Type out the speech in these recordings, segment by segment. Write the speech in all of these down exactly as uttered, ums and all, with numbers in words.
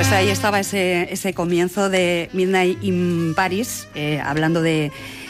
Pues ahí estaba ese, ese comienzo de Midnight in Paris, eh, hablando de...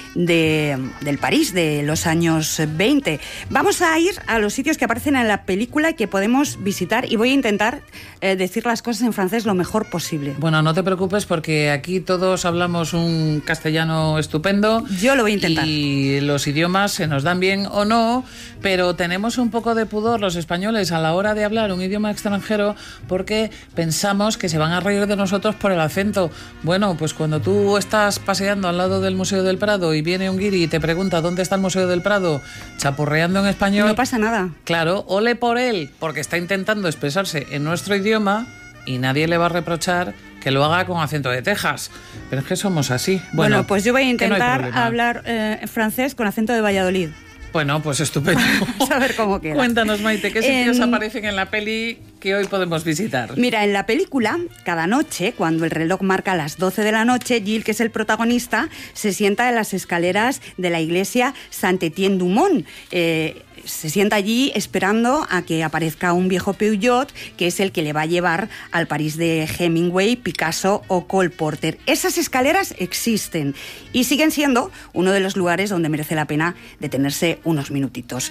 De, del París de los años veinte. Vamos a ir a los sitios que aparecen en la película y que podemos visitar, y voy a intentar eh, decir las cosas en francés lo mejor posible. Bueno, no te preocupes porque aquí todos hablamos un castellano estupendo. Yo lo voy a intentar. Y los idiomas se nos dan bien o no, pero tenemos un poco de pudor los españoles a la hora de hablar un idioma extranjero porque pensamos que se van a reír de nosotros por el acento. Bueno, pues cuando tú estás paseando al lado del Museo del Prado y viene un guiri y te pregunta dónde está el Museo del Prado, chapurreando en español, no pasa nada. Claro, ole por él, porque está intentando expresarse en nuestro idioma y nadie le va a reprochar que lo haga con acento de Texas. Pero es que somos así. Bueno, bueno pues yo voy a intentar no hablar eh, francés con acento de Valladolid. Bueno, pues estupendo. Vamos a ver cómo queda. Cuéntanos, Maite, ¿qué sitios en... aparecen en la peli que hoy podemos visitar? Mira, en la película, cada noche, cuando el reloj marca las doce de la noche, Gilles, que es el protagonista, se sienta en las escaleras de la iglesia Saint-Étienne-du-Mont. Eh, se sienta allí esperando a que aparezca un viejo Peugeot, que es el que le va a llevar al París de Hemingway, Picasso o Cole Porter. Esas escaleras existen y siguen siendo uno de los lugares donde merece la pena detenerse unos minutitos.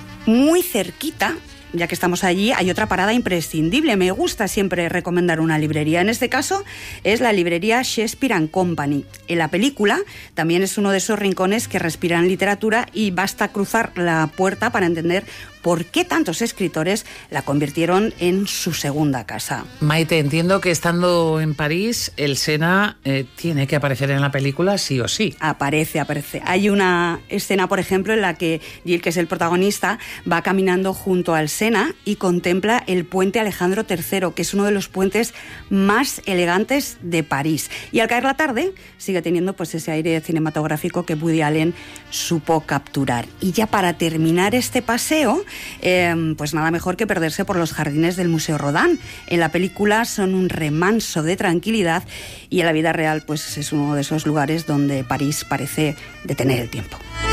Muy cerquita, ya que estamos allí, hay otra parada imprescindible. Me gusta siempre recomendar una librería. En este caso es la librería Shakespeare and Company. En la película también es uno de esos rincones que respiran literatura y basta cruzar la puerta para entender por qué tantos escritores la convirtieron en su segunda casa. Maite, entiendo que estando en París, el Sena eh, tiene que aparecer en la película sí o sí. Aparece, aparece. Hay una escena, por ejemplo, en la que Gilles, que es el protagonista, va caminando junto al Sena y contempla el puente Alejandro tercero, que es uno de los puentes más elegantes de París. Y al caer la tarde, sigue teniendo pues ese aire cinematográfico que Woody Allen supo capturar. Y ya para terminar este paseo, Eh, pues nada mejor que perderse por los jardines del Museo Rodin. En la película son un remanso de tranquilidad y en la vida real pues es uno de esos lugares donde París parece detener el tiempo.